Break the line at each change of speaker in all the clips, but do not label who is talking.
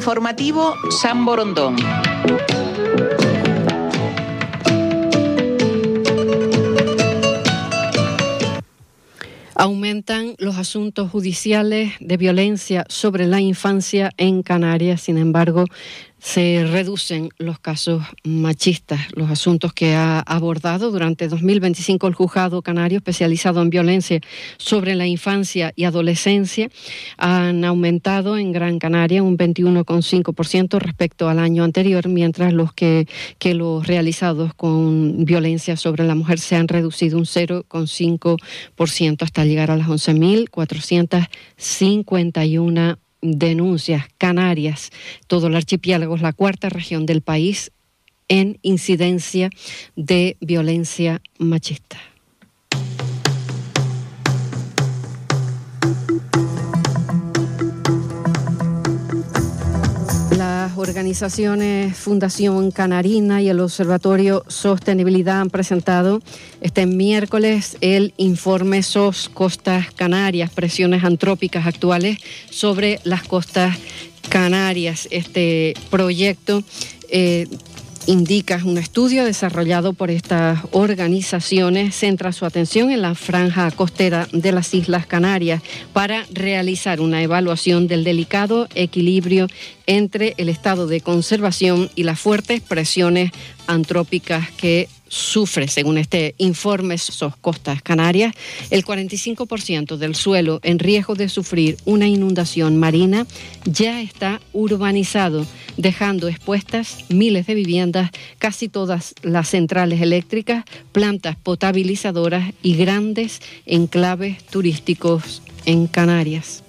Informativo San Borondón.
Aumentan los asuntos judiciales de violencia sobre la infancia en Canarias. Sin embargo, se reducen los casos machistas, los asuntos que ha abordado durante 2025 el Juzgado Canario especializado en violencia sobre la infancia y adolescencia han aumentado en Gran Canaria un 21,5% respecto al año anterior, mientras los realizados con violencia sobre la mujer se han reducido un 0,5% hasta llegar a las 11.451 denuncias. Canarias, todo el archipiélago, es la cuarta región del país en incidencia de violencia machista. Las organizaciones Fundación Canarina y el Observatorio Sostenibilidad han presentado este miércoles el informe SOS Costas Canarias, presiones antrópicas actuales sobre las costas canarias. Este proyecto indica un estudio desarrollado por estas organizaciones, centra su atención en la franja costera de las Islas Canarias para realizar una evaluación del delicado equilibrio entre el estado de conservación y las fuertes presiones antrópicas que sufre. Según este informe SOS Costas Canarias, el 45% del suelo en riesgo de sufrir una inundación marina ya está urbanizado, dejando expuestas miles de viviendas, casi todas las centrales eléctricas, plantas potabilizadoras y grandes enclaves turísticos en Canarias.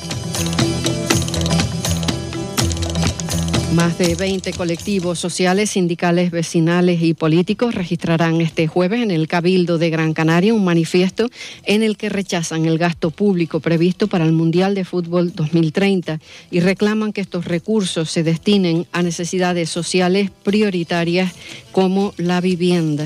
Más de 20 colectivos sociales, sindicales, vecinales y políticos registrarán este jueves en el Cabildo de Gran Canaria un manifiesto en el que rechazan el gasto público previsto para el Mundial de Fútbol 2030 y reclaman que estos recursos se destinen a necesidades sociales prioritarias como la vivienda.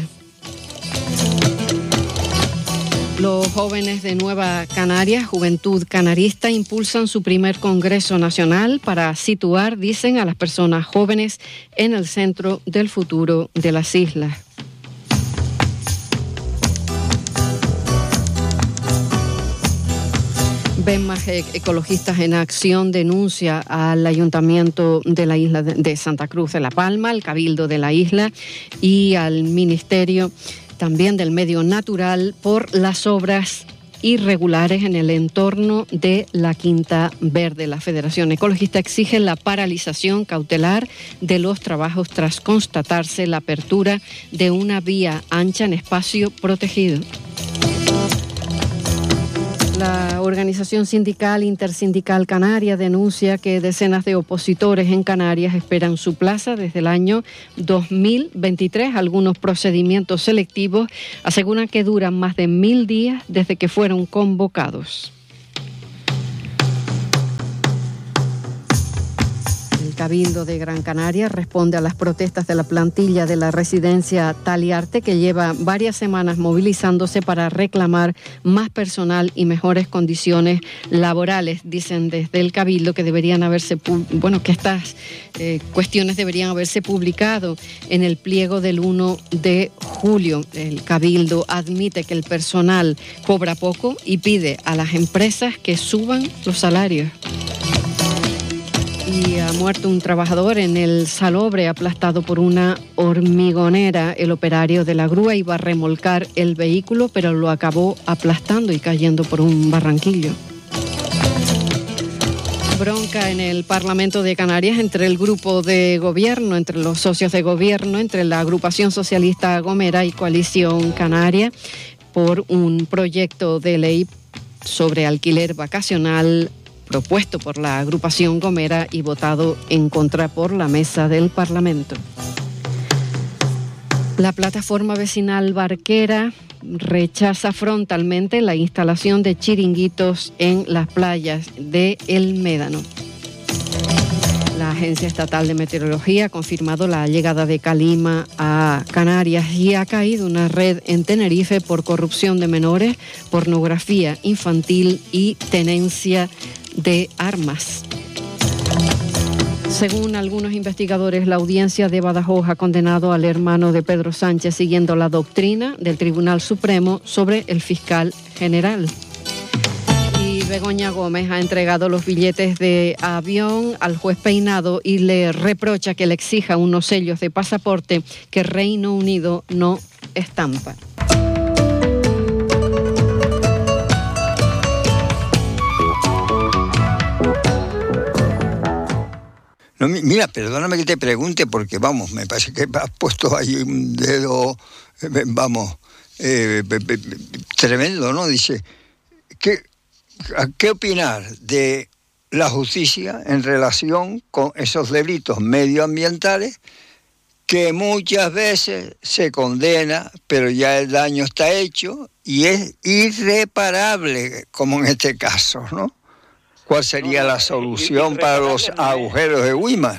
Los jóvenes de Nueva Canarias, Juventud Canarista, impulsan su primer Congreso Nacional para situar, dicen, a las personas jóvenes en el centro del futuro de las islas. Ven más ecologistas en acción denuncia al Ayuntamiento de la isla de Santa Cruz de La Palma, al Cabildo de la isla y al Ministerio también del Medio Natural por las obras irregulares en el entorno de la Quinta Verde. La Federación Ecologista exige la paralización cautelar de los trabajos tras constatarse la apertura de una vía ancha en espacio protegido. La organización sindical Intersindical Canaria denuncia que decenas de opositores en Canarias esperan su plaza desde el año 2023. Algunos procedimientos selectivos aseguran que duran más de 1000 días desde que fueron convocados. El Cabildo de Gran Canaria responde a las protestas de la plantilla de la residencia Taliarte, que lleva varias semanas movilizándose para reclamar más personal y mejores condiciones laborales. Dicen desde el Cabildo que que estas cuestiones deberían haberse publicado en el pliego del 1 de julio. El Cabildo admite que el personal cobra poco y pide a las empresas que suban los salarios. Y ha muerto un trabajador en el Salobre aplastado por una hormigonera. El operario de la grúa iba a remolcar el vehículo, pero lo acabó aplastando y cayendo por un barranquillo. Bronca en el Parlamento de Canarias entre el grupo de gobierno, entre los socios de gobierno, entre la agrupación socialista Gomera y Coalición Canaria por un proyecto de ley sobre alquiler vacacional propuesto por la agrupación Gomera y votado en contra por la mesa del Parlamento. La plataforma vecinal Barquera rechaza frontalmente la instalación de chiringuitos en las playas de El Médano. La Agencia Estatal de Meteorología ha confirmado la llegada de Calima a Canarias y ha caído una red en Tenerife por corrupción de menores, pornografía infantil y tenencia de armas. Según algunos investigadores, la audiencia de Badajoz ha condenado al hermano de Pedro Sánchez siguiendo la doctrina del Tribunal Supremo sobre el fiscal general. Y Begoña Gómez ha entregado los billetes de avión al juez Peinado y le reprocha que le exija unos sellos de pasaporte que Reino Unido no estampa.
No, mira, perdóname que te pregunte porque, vamos, me parece que has puesto ahí un dedo, vamos, tremendo, ¿no? Dice, ¿qué opinar de la justicia en relación con esos delitos medioambientales que muchas veces se condena, pero ya el daño está hecho y es irreparable, como en este caso, ¿no? ¿Cuál sería la solución para los agujeros de Güímar?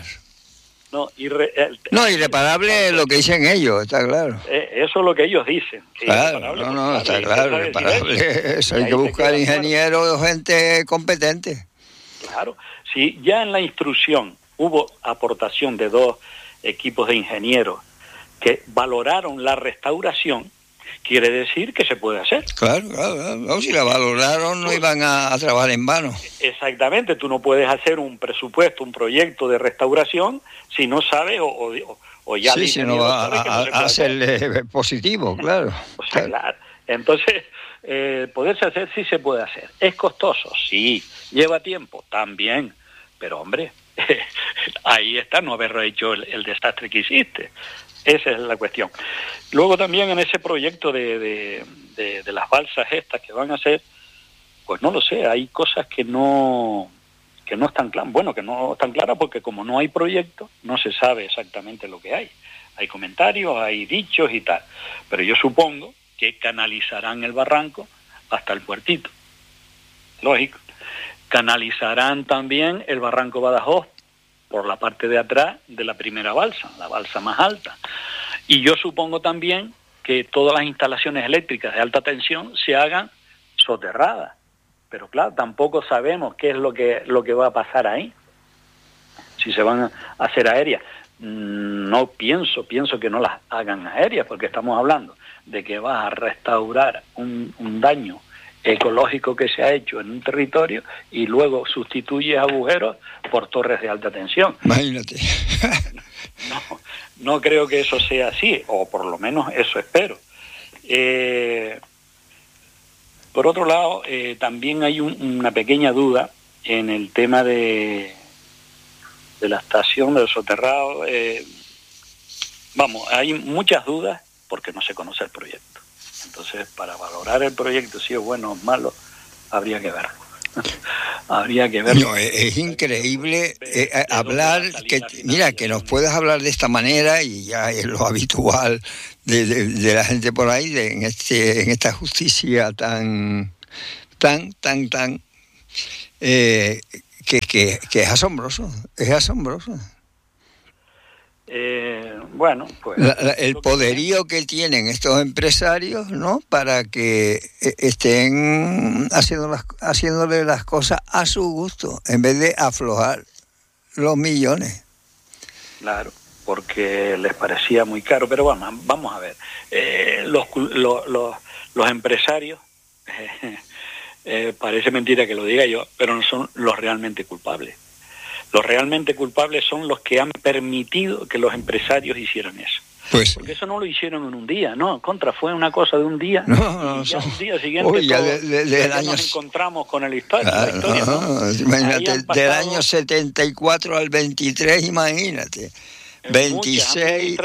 Irreparable es lo que dicen ellos, está claro.
Eso es lo que ellos dicen.
Claro, está claro, irreparable. Eso hay que buscar ingenieros o gente competente.
Claro, si ya en la instrucción hubo aportación de 2 equipos de ingenieros que valoraron la restauración, quiere decir que se puede hacer.
Claro. No, si la valoraron no iban a trabajar en vano.
Exactamente, tú no puedes hacer un presupuesto, un proyecto de restauración si no sabes o ya...
Sí, si no va a ser positivo, claro.
O sea, claro. Entonces, poderse hacer sí se puede hacer. ¿Es costoso? Sí. ¿Lleva tiempo? También. Pero hombre, ahí está no haber hecho el desastre que hiciste. Esa es la cuestión. Luego también en ese proyecto de las balsas estas que van a hacer, pues no lo sé, hay cosas que no están claras. Bueno, que no están claras porque como no hay proyecto, no se sabe exactamente lo que hay. Hay comentarios, hay dichos y tal. Pero yo supongo que canalizarán el barranco hasta el puertito. Lógico. Canalizarán también el barranco Badajoz por la parte de atrás de la primera balsa, la balsa más alta. Y yo supongo también que todas las instalaciones eléctricas de alta tensión se hagan soterradas. Pero claro, tampoco sabemos qué es lo que va a pasar ahí. Si se van a hacer aéreas. No pienso que no las hagan aéreas, porque estamos hablando de que vas a restaurar un daño ecológico que se ha hecho en un territorio y luego sustituyes agujeros por torres de alta tensión.
Imagínate.
No creo que eso sea así, o por lo menos eso espero. Por otro lado, también hay una pequeña duda en el tema de la estación del soterrado. Hay muchas dudas porque no se conoce el proyecto. Entonces, para valorar el proyecto, si es bueno o malo, habría que verlo. Habría que verlo.
No, es increíble hablar, que nos puedas hablar de esta manera, y ya es lo habitual de la gente por ahí, en esta justicia tan que es asombroso,
Bueno, pues
el poderío que tienen estos empresarios, ¿no? Para que estén haciéndole las cosas a su gusto en vez de aflojar los millones.
Claro, porque les parecía muy caro, pero bueno, vamos a ver. Los empresarios, parece mentira que lo diga yo, pero no son los realmente culpables. Los realmente culpables son los que han permitido que los empresarios hicieran eso.
Pues,
porque eso no lo hicieron en un día, ¿no? Fue una cosa de un día. Un día siguiente nos encontramos con la historia.
Imagínate, del año 74 al 23, imagínate. 26,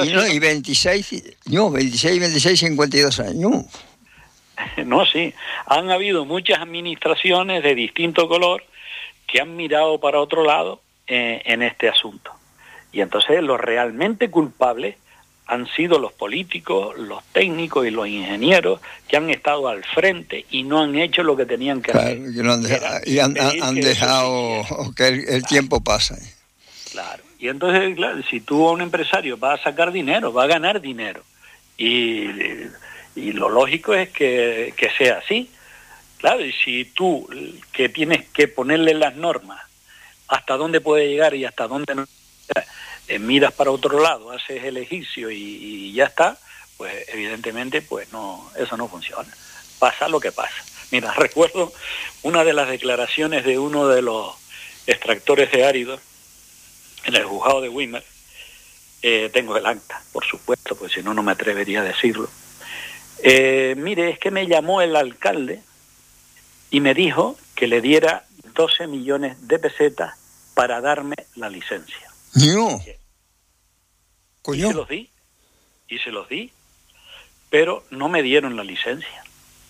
52 años.
No, sí. Han habido muchas administraciones de distinto color que han mirado para otro lado en este asunto. Y entonces los realmente culpables han sido los políticos, los técnicos y los ingenieros que han estado al frente y no han hecho lo que tenían que hacer.
Han dejado que el tiempo pase.
Claro. Y entonces, claro, si tú a un empresario vas a sacar dinero, va a ganar dinero. Y lo lógico es que sea así. Claro, y si tú que tienes que ponerle las normas hasta dónde puede llegar y hasta dónde no. Miras para otro lado, haces el ejercicio y ya está, pues evidentemente pues no, eso no funciona. Pasa lo que pasa. Mira, recuerdo una de las declaraciones de uno de los extractores de áridos en el juzgado de Weimar. Tengo el acta, por supuesto, pues si no, no me atrevería a decirlo. Mire, es que me llamó el alcalde y me dijo que le diera 12 millones de pesetas para darme la licencia.
No.
Y se los di, pero no me dieron la licencia.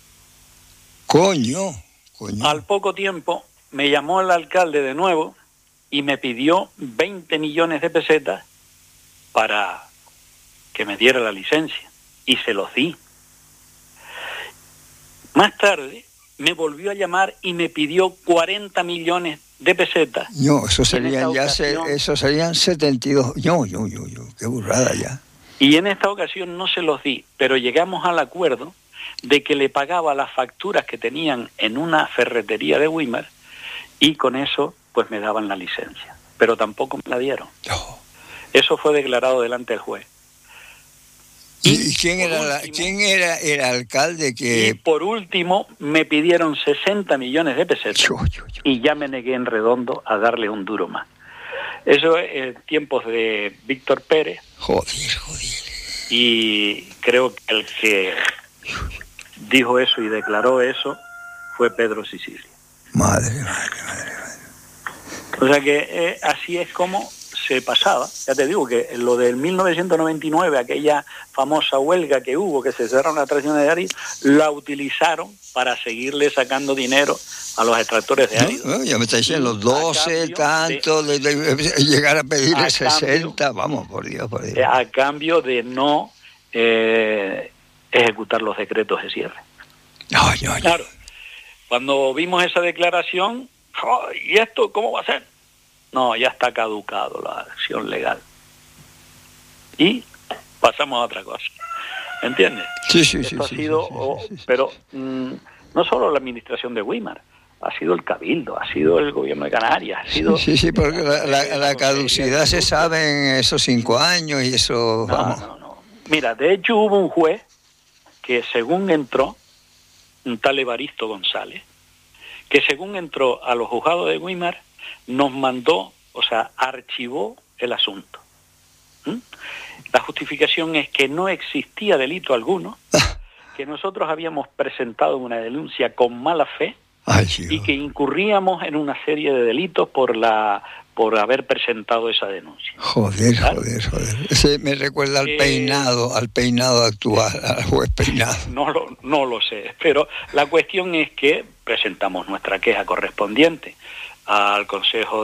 Coño.
Al poco tiempo me llamó el alcalde de nuevo y me pidió 20 millones de pesetas para que me diera la licencia, y se los di. Más tarde me volvió a llamar y me pidió 40 millones de pesetas.
No, eso serían eso serían 72. Yo, qué burrada ya.
Y en esta ocasión no se los di, pero llegamos al acuerdo de que le pagaba las facturas que tenían en una ferretería de Weimar, y con eso pues me daban la licencia, pero tampoco me la dieron.
Oh.
Eso fue declarado delante del juez.
¿Y quién era el alcalde que...?
Y por último me pidieron 60 millones de pesetas y ya me negué en redondo a darle un duro más. Eso es tiempos de Víctor Pérez.
Joder.
Y creo que el que dijo eso y declaró eso fue Pedro Sicilia.
Madre.
O sea que así es como se pasaba. Ya te digo que lo del 1999, aquella famosa huelga que hubo, que se cerraron las tracciones de árido, la utilizaron para seguirle sacando dinero a los extractores de árido.
No, ya me está diciendo los 12, tanto, de llegar a pedirle 60, vamos, por Dios.
A cambio de no ejecutar los decretos de cierre.
No.
Claro, cuando vimos esa declaración, ¿y esto cómo va a ser? No, ya está caducado la acción legal. Y pasamos a otra cosa. ¿Entiendes?
Sí.
Esto ha sido, pero no solo la administración de Weimar, ha sido el Cabildo, ha sido el gobierno de Canarias, ha sido...
Sí, porque la caducidad se sabe en esos 5 años y eso...
No. Mira, de hecho hubo un juez que según entró, un tal Evaristo González, que según entró a los juzgados de Weimar, nos mandó, o sea, archivó el asunto. La justificación es que no existía delito alguno, que nosotros habíamos presentado una denuncia con mala fe y que incurríamos en una serie de delitos por haber presentado esa denuncia.
Joder. Ese me recuerda al peinado actual, al juez Peinado.
No lo sé, pero la cuestión es que presentamos nuestra queja correspondiente al Consejo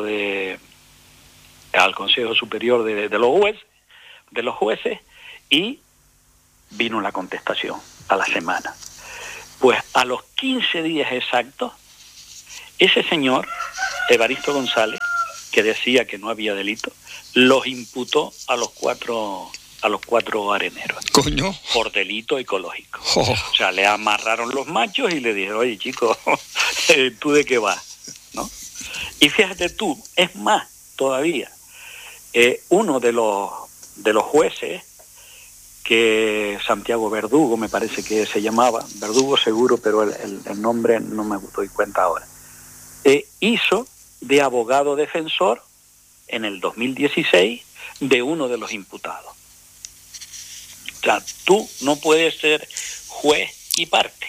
Superior de los jueces, y vino la contestación a la semana. Pues a los 15 días exactos, ese señor, Evaristo González, que decía que no había delito, los imputó a los cuatro areneros.
Coño.
Por delito ecológico. O sea, le amarraron los machos y le dijeron, oye, chico, ¿tú de qué vas? ¿No? Y fíjate tú, es más todavía, uno de los jueces, que Santiago Verdugo, me parece que se llamaba, Verdugo seguro, pero el nombre no me doy cuenta ahora, hizo de abogado defensor en el 2016 de uno de los imputados. O sea, tú no puedes ser juez y parte.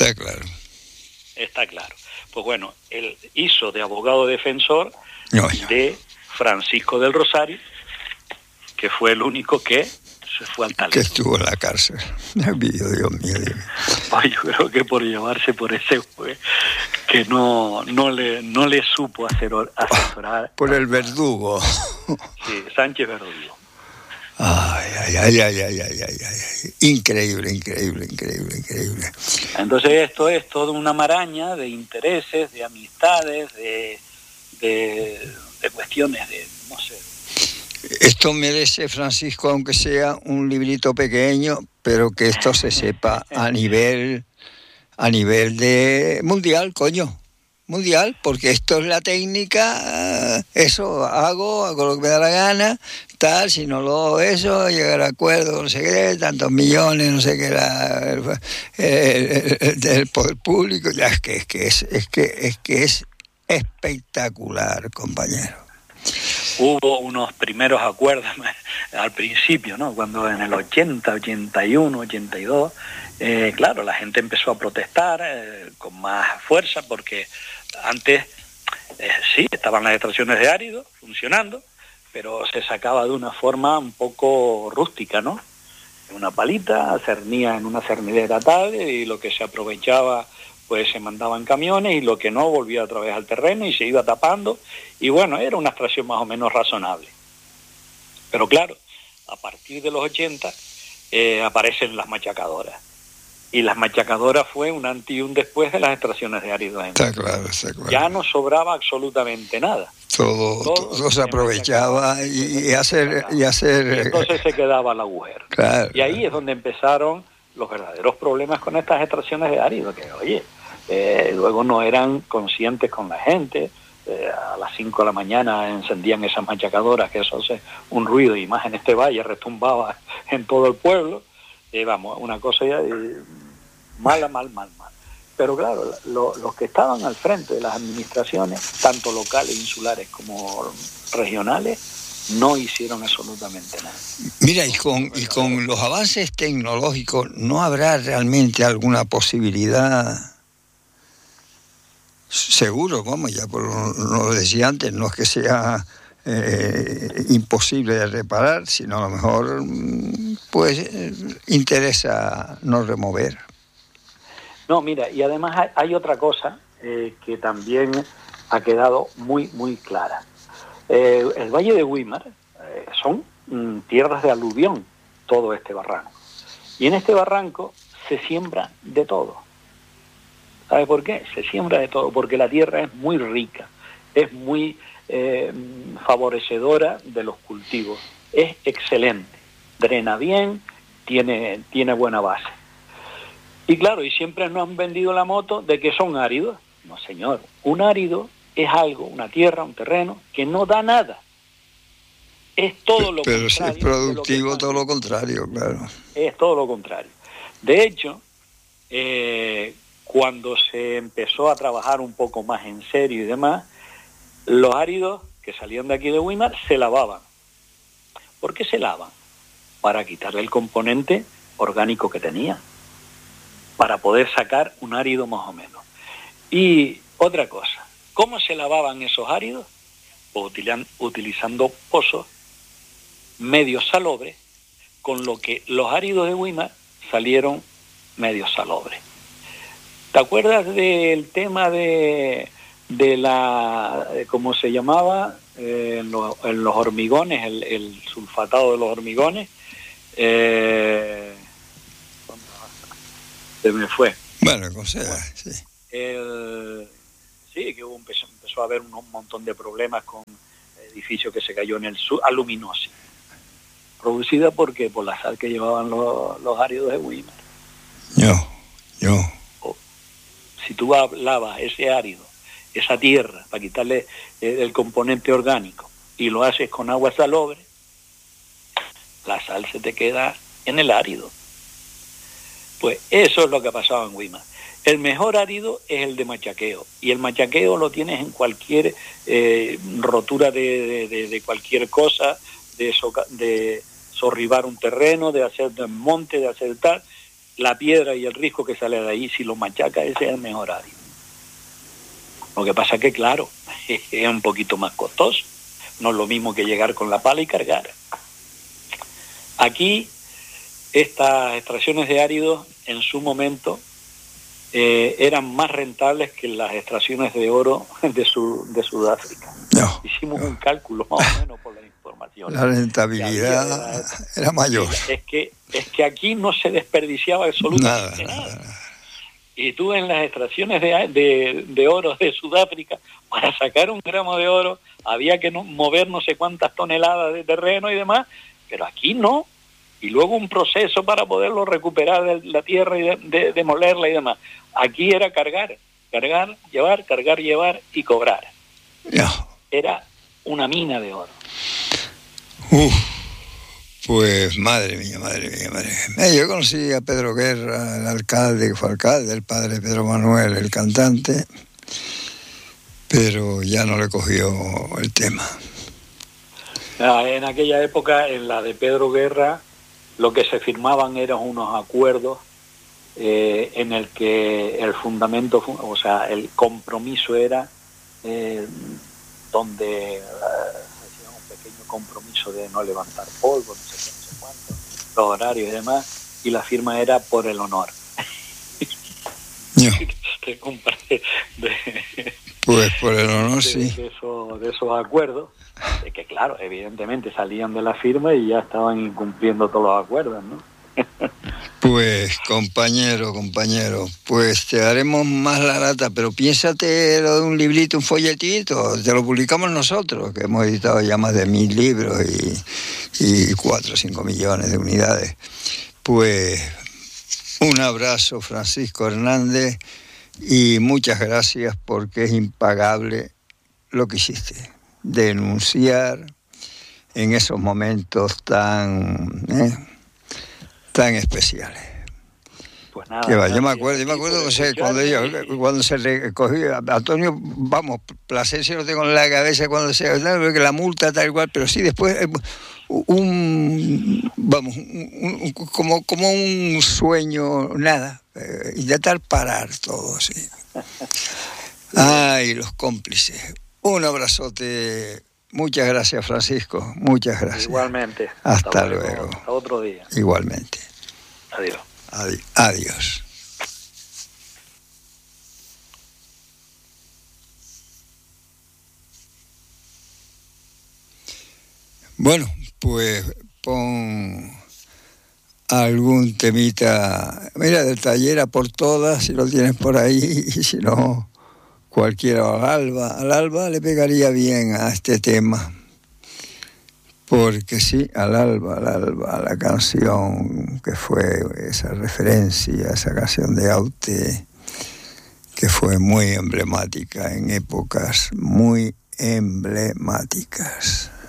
Está claro. Pues bueno, él hizo de abogado defensor de Francisco del Rosario, que fue el único que se fue al talento.
Que estuvo en la cárcel. Dios mío.
Yo creo que por llevarse por ese juez que no le supo asesorar.
Por el Verdugo.
Sí, Sánchez Verdugo.
Ay. Increíble.
Entonces esto es toda una maraña de intereses, de amistades, de cuestiones de, no sé.
Esto merece, Francisco, aunque sea un librito pequeño, pero que esto se sepa a nivel de mundial, coño. mundial, porque esto es la técnica, eso hago lo que me da la gana, tal, si no lo hago eso, llegar a acuerdo, no sé qué, tantos millones, no sé qué, del poder público, ya es que es espectacular, compañero.
Hubo unos primeros acuerdos al principio, ¿no? Cuando en el 80, 81, 82, claro, la gente empezó a protestar con más fuerza, porque antes sí, estaban las extracciones de árido funcionando, pero se sacaba de una forma un poco rústica, ¿no? Una palita, cernía en una cernidera tal, y lo que se aprovechaba pues se mandaban camiones, y lo que no volvía otra vez al terreno y se iba tapando, y bueno, era una extracción más o menos razonable. Pero claro, a partir de los 80 aparecen las machacadoras, y las machacadoras fue un antes y un después de las extracciones de árido.
Está claro, está claro.
Ya no sobraba absolutamente nada.
Todo se aprovechaba y hacer... Y
entonces se quedaba el agujero.
Claro,
y ahí es donde empezaron los verdaderos problemas con estas extracciones de árido, que oye, luego no eran conscientes con la gente. A las 5 de la mañana encendían esas machacadoras, que eso hace un ruido, y más en este valle retumbaba en todo el pueblo. Vamos, una cosa ya mal. Pero claro, los que estaban al frente de las administraciones, tanto locales, insulares como regionales, no hicieron absolutamente nada.
Mira, y con los avances tecnológicos, ¿no habrá realmente alguna posibilidad? Seguro, vamos, ya por lo decía antes, no es que sea imposible de reparar, sino a lo mejor pues interesa no remover.
No, mira, y además hay otra cosa que también ha quedado muy, muy clara. El Valle de Güímar son tierras de aluvión, todo este barranco. Y en este barranco se siembra de todo. ¿Sabe por qué? Se siembra de todo, porque la tierra es muy rica, es muy favorecedora de los cultivos, es excelente, drena bien, tiene buena base. Y claro, y siempre nos han vendido la moto de que son áridos. No, señor, un árido es algo, una tierra, un terreno, que no da nada. Es todo lo
contrario.
Pero
si es productivo, todo lo contrario, claro.
Es todo lo contrario. De hecho, cuando se empezó a trabajar un poco más en serio y demás, los áridos que salían de aquí de Güímar se lavaban. ¿Por qué se lavan? Para quitarle el componente orgánico que tenía, para poder sacar un árido más o menos. Y otra cosa, ¿cómo se lavaban esos áridos? Pues utilizando pozos medio salobres, con lo que los áridos de Güímar salieron medio salobres. ¿Te acuerdas del tema de cómo se llamaba? En los hormigones, el sulfatado de los hormigones. Se me fue.
Bueno, o sea, sí.
Sí, que empezó a haber un montón de problemas con edificios que se cayó en el sur, aluminosis, producida por la sal que llevaban los áridos de Güímar. Si tú lavas ese árido, esa tierra, para quitarle el componente orgánico, y lo haces con agua salobre, la sal se te queda en el árido. Pues eso es lo que ha pasado en Güímar. El mejor árido es el de machaqueo, y el machaqueo lo tienes en cualquier rotura de cualquier cosa, de sorribar un terreno, de hacer desmonte, de hacer tal. La piedra y el risco que sale de ahí, si lo machaca, ese es el mejor árido. Lo que pasa es que, claro, es un poquito más costoso. No es lo mismo que llegar con la pala y cargar. Aquí, estas extracciones de áridos, en su momento, eran más rentables que las extracciones de oro de Sudáfrica. Hicimos un cálculo más o menos por la información.
La rentabilidad era mayor.
Es que aquí no se desperdiciaba absolutamente nada. Y tú en las extracciones de oro de Sudáfrica, para sacar un gramo de oro, había que mover no sé cuántas toneladas de terreno y demás, pero aquí no. Y luego un proceso para poderlo recuperar de la tierra y demolerla y demás. Aquí era cargar. cargar, llevar y cobrar.
Ya.
Era una mina de oro.
Pues madre mía. Yo conocí a Pedro Guerra, el alcalde, que fue alcalde, el padre de Pedro Manuel, el cantante, pero ya no le cogió el tema.
En aquella época, en la de Pedro Guerra, lo que se firmaban eran unos acuerdos en el que el fundamento, o sea, el compromiso era donde hacía un pequeño compromiso de no levantar polvo, no sé cuánto, los horarios y demás, y la firma era por el honor.
No. Pues por el honor, sí.
De esos acuerdos, de que claro, evidentemente salían de la firma y ya estaban incumpliendo todos los acuerdos, ¿no?
Pues compañero, pues te daremos más la lata, pero piénsate lo de un librito, un folletito, te lo publicamos nosotros, que hemos editado ya más de 1000 libros y 4 o 5 millones de unidades. Pues un abrazo, Francisco Hernández, y muchas gracias, porque es impagable lo que hiciste, denunciar en esos momentos tan especiales.
Pues nada,
que va, yo me acuerdo cuando se recogió Antonio, vamos, Plasencia lo tengo en la cabeza cuando se que la multa tal cual, pero sí después como un sueño, nada, intentar parar todo, sí. Ay, los cómplices. Un abrazote. Muchas gracias, Francisco. Muchas gracias.
Igualmente.
Hasta luego.
Hasta otro día.
Igualmente.
Adiós.
Adiós. Bueno, pues pon algún temita. Mira, del Taller A por Todas, si lo tienes por ahí, y si no, cualquiera. Al alba le pegaría bien a este tema. Porque sí, al alba, la canción que fue esa referencia, esa canción de Aute, que fue muy emblemática en épocas muy emblemáticas.